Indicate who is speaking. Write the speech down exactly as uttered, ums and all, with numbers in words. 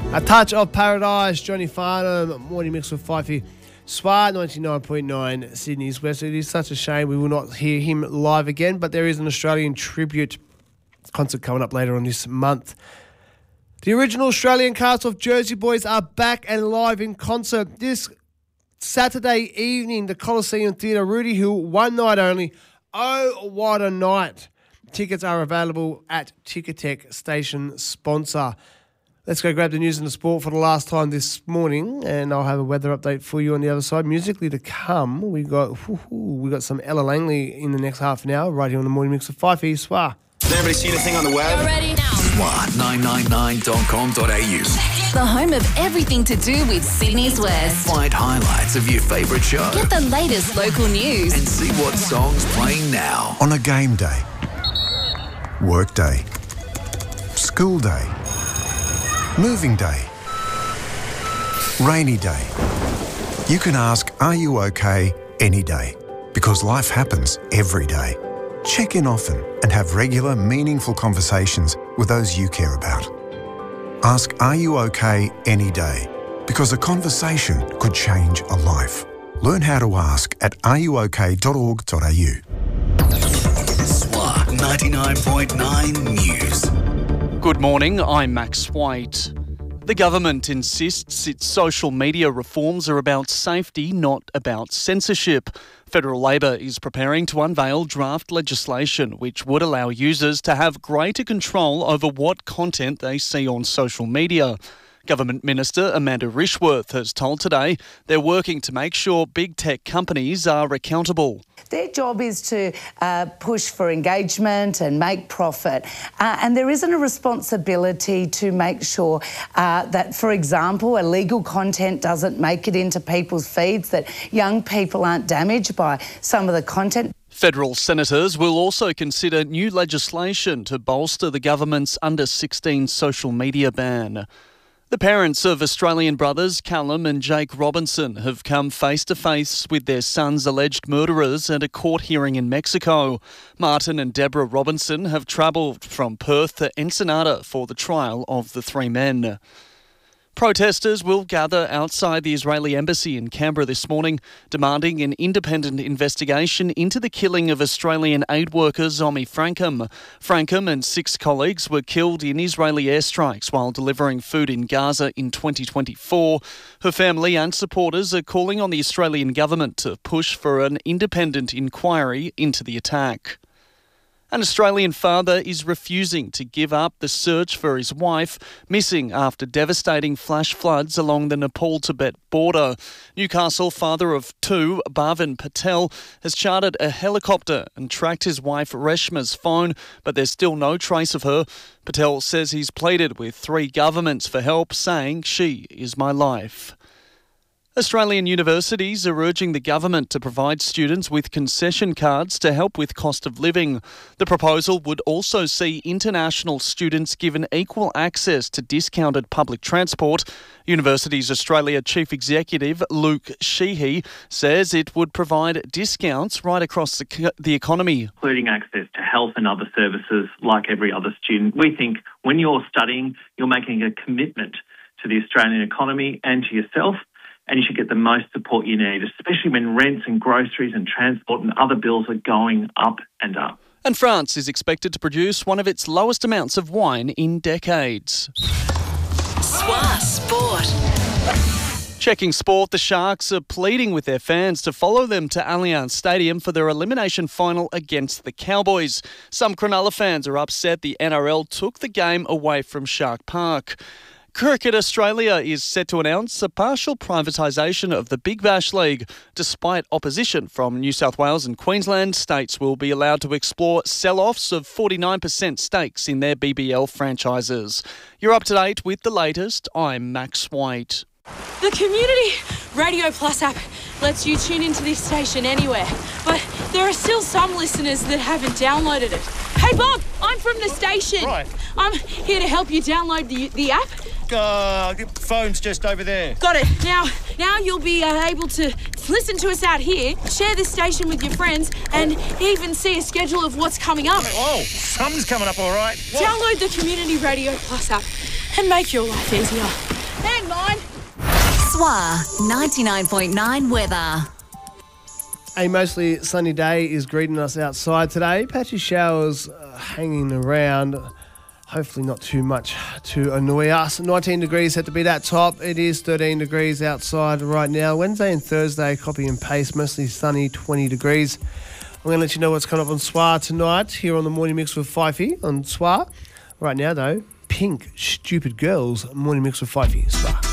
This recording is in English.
Speaker 1: A Touch of Paradise, Johnny Farnham, morning mix with Fifey. Swar ninety-nine point nine, Sydney's West. It is such a shame we will not hear him live again, but there is an Australian tribute concert coming up later on this month. The original Australian cast of Jersey Boys are back and live in concert this Saturday evening, the Coliseum Theatre, Rudy Hill, one night only. Oh, what a night. Tickets are available at Ticketek, station sponsor. Let's go grab the news and the sport for the last time this morning, and I'll have a weather update for you on the other side. Musically to come, we got we got some Ella Langley in the next half an hour, right here on the morning mix of Fifey. Swar.
Speaker 2: Has everybody seen a thing on the web?
Speaker 3: You're ready now.
Speaker 4: Swar nine nine nine dot com dot a u.
Speaker 3: The home of everything to do with Sydney's West.
Speaker 4: Find highlights of your favourite show.
Speaker 3: Get the latest local news.
Speaker 4: And see what song's playing now.
Speaker 5: On a game day, work day, school day, moving day, rainy day. You can ask, are you okay, any day? Because life happens every day. Check in often and have regular, meaningful conversations with those you care about. Ask, are you okay, any day? Because a conversation could change a life. Learn how to ask at are you okay dot org dot a u.
Speaker 4: Swar ninety-nine point nine News.
Speaker 6: Good morning, I'm Max White. The government insists its social media reforms are about safety, not about censorship. Federal Labor is preparing to unveil draft legislation which would allow users to have greater control over what content they see on social media. Government Minister Amanda Rishworth has told Today they're working to make sure big tech companies are accountable.
Speaker 7: Their job is to uh, push for engagement and make profit. Uh, and there isn't a responsibility to make sure uh, that, for example, illegal content doesn't make it into people's feeds, that young people aren't damaged by some of the content.
Speaker 6: Federal senators will also consider new legislation to bolster the government's under sixteen social media ban. The parents of Australian brothers Callum and Jake Robinson have come face to face with their son's alleged murderers at a court hearing in Mexico. Martin and Deborah Robinson have travelled from Perth to Ensenada for the trial of the three men. Protesters will gather outside the Israeli embassy in Canberra this morning, demanding an independent investigation into the killing of Australian aid worker Zomi Frankham. Frankham and six colleagues were killed in Israeli airstrikes while delivering food in Gaza in twenty twenty-four. Her family and supporters are calling on the Australian government to push for an independent inquiry into the attack. An Australian father is refusing to give up the search for his wife, missing after devastating flash floods along the Nepal-Tibet border. Newcastle father of two, Bhavin Patel, has chartered a helicopter and tracked his wife Reshma's phone, but there's still no trace of her. Patel says he's pleaded with three governments for help, saying, "She is my life." Australian universities are urging the government to provide students with concession cards to help with cost of living. The proposal would also see international students given equal access to discounted public transport. Universities Australia Chief Executive Luke Sheehy says it would provide discounts right across the, the economy.
Speaker 8: Including access to health and other services like every other student. We think when you're studying, you're making a commitment to the Australian economy and to yourself, and you should get the most support you need, especially when rents and groceries and transport and other bills are going up and up.
Speaker 6: And France is expected to produce one of its lowest amounts of wine in decades.
Speaker 3: Swar Sport.
Speaker 6: Checking sport, the Sharks are pleading with their fans to follow them to Allianz Stadium for their elimination final against the Cowboys. Some Cronulla fans are upset the N R L took the game away from Shark Park. Cricket Australia is set to announce a partial privatisation of the Big Bash League. Despite opposition from New South Wales and Queensland, states will be allowed to explore sell-offs of forty-nine percent stakes in their B B L franchises. You're up to date with the latest. I'm Max White.
Speaker 9: The Community Radio Plus app lets you tune into this station anywhere, but there are still some listeners that haven't downloaded it. Hey Bob, I'm from the station.
Speaker 10: Right.
Speaker 9: I'm here to help you download the the app.
Speaker 10: Uh, the phone's just over there.
Speaker 9: Got it. Now, now you'll be uh, able to listen to us out here, share this station with your friends, and even see a schedule of what's coming up.
Speaker 10: Oh, something's coming up all right. What?
Speaker 9: Download the Community Radio Plus app and make your life easier. nine.
Speaker 3: S W A ninety-nine point nine weather.
Speaker 1: A mostly sunny day is greeting us outside today. Patchy showers uh, hanging around. Hopefully not too much to annoy us. nineteen degrees had to be that top. It is thirteen degrees outside right now. Wednesday and Thursday, copy and paste, mostly sunny, twenty degrees. I'm going to let you know what's coming up on S W A tonight here on the Morning Mix with Fifey on S W A. Right now, though, Pink, Stupid Girls, Morning Mix with Fifey, S W A.